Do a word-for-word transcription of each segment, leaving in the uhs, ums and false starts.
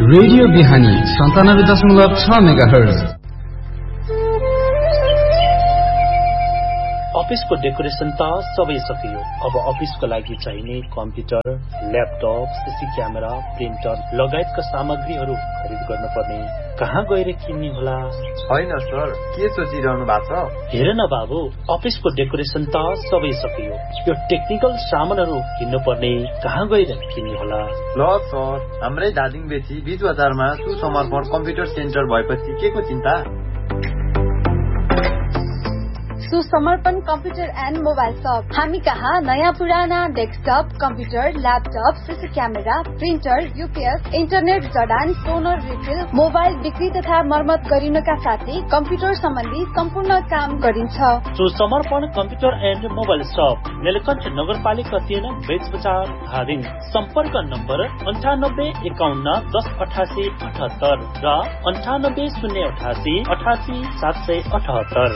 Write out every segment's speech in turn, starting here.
Radio बिहानी सन्तानब्बे दशमलव छ मेगाहर्ज। अफिसको डेकोरेसन त सबै सकियो। अब अफिसको लागि चाहिने computer, laptop, CC camera, printer लगायतका सामग्रीहरू खरिद गर्नुपर्ने कहाँ गएर किन्ने होला? होइन सर, के सोचिरहनु भएको छ? हेर न बाबु, अफिसको डेकोरेसन त सबै सकियो। यो टेक्निकल सामानहरू किन्नुपर्ने कहाँ गएर किन्ने होला? ल सर, हाम्रै धादिङ बेसी बीच बजारमा सुसमर्पण कम्प्युटर सेन्टर भएपछि के को चिन्ता? सुसमर्पण कम्प्युटर एन्ड मोबाइल शप। हामी कहाँ नयाँ पुराना desktop, computer, laptop, CC camera, printer, UPS, internet जडान, टोनर रिफिल, मोबाइल बिक्री तथा मर्मत गरिनका साथै कम्प्युटर सम्बन्धी सम्पूर्ण काम गरिन्छ। सुसमर्पण कम्प्युटर एन्ड मोबाइल शप, नीलकण्ठ नगरपालिका तीन, बेच बजार, धादिङ। सम्पर्क नम्बर अन्ठानब्बे एकाउन्न दस अठासी अठहत्तर र अन्ठानब्बे शून्य अठासी अठासी सात सय अठहत्तर।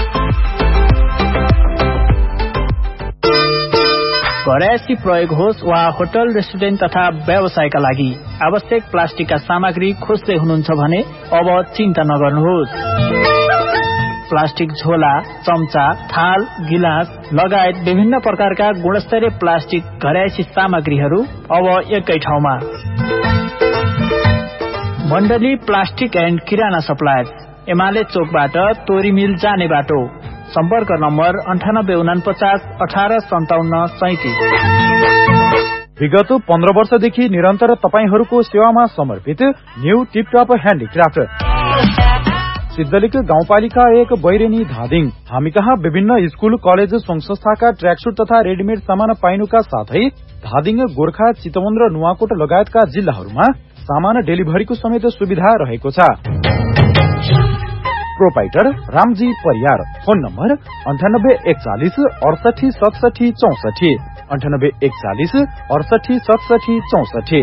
घरयासी प्रयोग होस् वा होटल, रेस्टुरेन्ट तथा व्यवसायका लागि आवश्यक प्लास्टिकका सामग्री खोज्दै हुनुहुन्छ भने अब चिन्ता नगर्नुहोस्। प्लास्टिक झोला, चम्चा, थाल, गिलास लगायत विभिन्न प्रकारका गुणस्तरीय प्लास्टिक घरयासी सामग्रीहरू अब एकै ठाउँमा। मण्डली प्लास्टिक एन्ड किराना सप्लायर्स, एमाले चोकबाट तोरी मिल जाने बाटो। सम्पर्क नम्बर अन्ठानब्बे उनापचास अठार सन्ताउन्न सैतिस। विगत पन्ध्र वर्षदेखि निरन्तर तपाईहरूको सेवामा समर्पित न्यू टिपटप ह्यान्डिक्राफ्ट, सिद्धलिक गाउँपालिका एक, बैरेनी, धादिङ। हामी कहाँ विभिन्न स्कूल, कलेज, संघ संस्थाका ट्र्याकसुट तथा रेडिमेड सामान पाइनुका साथै धादिङ, गोर्खा, चितवन र नुवाकोट लगायतका जिल्लाहरूमा सामान डेलिभरीको समेत सुविधा रहेको छ। Proprietor Ramji Pariyar. Phone number अन्ठानब्बे एकचालिस अडसठी सतसठी चौसठी अन्ठानब्बे एकचालिस अडसठी सतसठी चौसठी।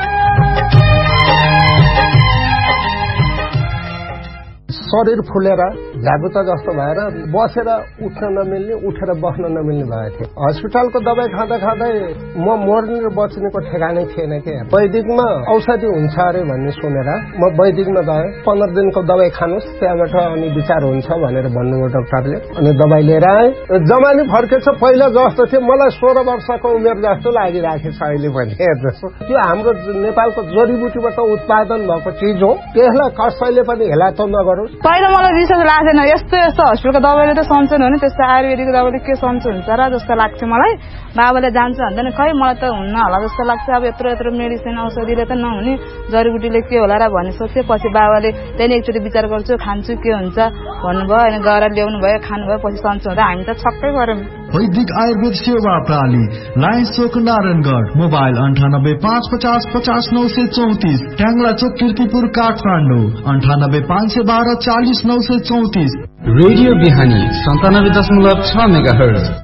शरीर फुलेर झ्यागुता जस्तो भएर बसेर उठ्न नमिल्ने, उठेर बस्न नमिल्ने भएको थियो। हस्पिटलको दबाई खाँदा खाँदै म मर्ने र बच्नेको ठेगानै थिएन के। वैदिकमा औषधि हुन्छ अरे भन्ने सुनेर म वैदिकमा गएँ। पन्ध्र दिनको दबाई खानुहोस्, त्यहाँबाट अनि विचार हुन्छ भनेर भन्नुभयो डाक्टरले। अनि दबाई लिएर आएँ। जमानी फर्केछ, पहिला जस्तो थियो मलाई सोह्र वर्षको उमेर जस्तो लागिरहेको छ अहिले पनि। हेर्नुहोस्, त्यो हाम्रो नेपालको जडीबुटीबाट उत्पादन भएको चिज हो, त्यसलाई कसैले पनि हेला त नगरोस्। पहिला मलाई विश्वास लाग्दैन, यस्तो यस्तो हस्पिटलको दबाईले त सन्चो हुने, त्यस्तो आयुर्वेदिक दबाईले के सन्चो हुन्छ र जस्तो लाग्छ मलाई। बाबाले जान्छ भन्दैन, खै मलाई त हुन्न होला जस्तो लाग्छ। अब यत्रो यत्रो मेडिसिन औषधिले त नहुने, जडीबुटीले के होला र भन्ने सोचेपछि बाबाले त्यहाँदेखि एकचोटि विचार गर्छु, खान्छु के हुन्छ भन्नुभयो। अनि गएर ल्याउनु भयो, खानुभयो, पछि सन्चो हुँदा हामी त छक्कै गऱ्यौँ। वैदिक आयुर्वेद सेवा प्रणाली, लाइन चोक, नारायणगढ। मोबाइल अन्ठानब्बे पाँच पचास पचास नौ सय चौतिस। ट्याङ्ला चोक, किर्तिपुर, काठमाडौँ अन्ठानब्बे पाँच सय बाह्र चालिस नौ सय चौतिस। रेडियो बिहानी सन्तानब्बे दशमलव छ मेगाहर्ज।